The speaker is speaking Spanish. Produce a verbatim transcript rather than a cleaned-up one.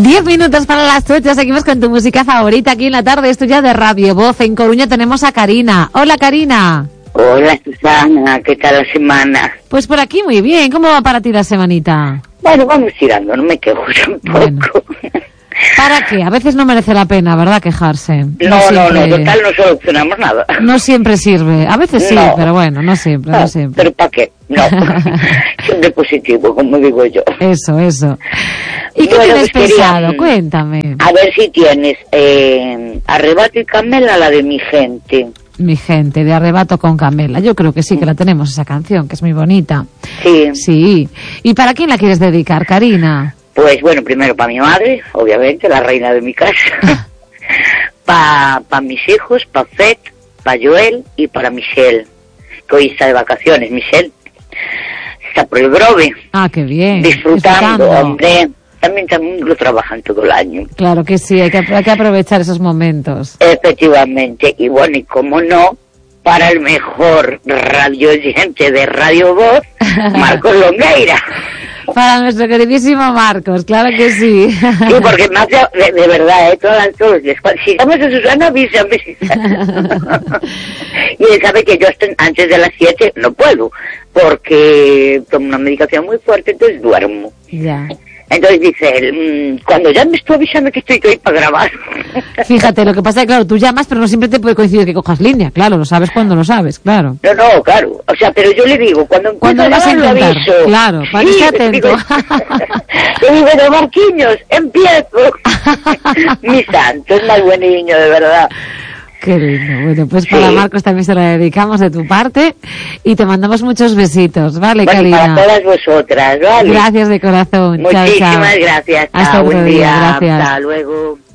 Diez minutos para las ocho, seguimos con tu música favorita aquí en la tarde, esto ya de Radio Voz. En Coruña tenemos a Karina. Hola, Karina. Hola, Susana, ¿qué tal la semana? Pues por aquí muy bien, ¿cómo va para ti la semanita? Bueno, vamos tirando, no me quejo tampoco. Bueno. ¿Para qué? A veces no merece la pena, ¿verdad?, quejarse. No, no, siempre... no, no, total no solucionamos nada. No siempre sirve, a veces sí, no. Pero bueno, no siempre, no, no siempre. ¿Pero para qué? No, siempre positivo, como digo yo. Eso, eso. ¿Y qué bueno, tienes pues pensado? Quería, Cuéntame. A ver si tienes eh, Arrebato y Camela, la de Mi Gente. Mi Gente, de Arrebato con Camela. Yo creo que sí, que la tenemos esa canción, que es muy bonita. Sí. Sí. ¿Y para quién la quieres dedicar, Karina? Pues bueno, primero para mi madre, obviamente, la reina de mi casa. Para pa mis hijos, para Fed, para Joel y para Michelle, que hoy está de vacaciones. Michelle está por el Grove. Ah, qué bien. Disfrutando, disfrutando. hombre. También, también lo trabajan todo el año. Claro que sí, hay que, hay que aprovechar esos momentos. Efectivamente. Y bueno, y cómo no, para el mejor radio oyente de Radio Voz, Marcos Longueira. Para nuestro queridísimo Marcos, claro que sí. Sí, porque más de, de, de verdad, ¿eh? Todas, todos, si llamas a Susana, avísame. Y él sabe que yo hasta antes de las siete no puedo, porque tomo una medicación muy fuerte, entonces duermo. Ya. Entonces dice él, cuando llames tú avísame que estoy ahí para grabar. Fíjate, lo que pasa es que, claro, tú llamas, pero no siempre te puede coincidir que cojas línea, claro, lo sabes cuando lo sabes, claro. No, no, claro, o sea, pero yo le digo, cuando cuando vas a intentar, lo aviso. Claro, para que sí, esté atento. Le digo, de Marquinhos, empiezo. Mi santo, es muy buen niño, de verdad. Qué lindo. Bueno, pues sí. Para Marcos también se lo dedicamos de tu parte y te mandamos muchos besitos, ¿vale, bueno, Karina? Para todas vosotras, ¿vale? Gracias de corazón. Muchísimas chao, chao. gracias. Hasta chao, otro buen día. día. Gracias. Hasta luego.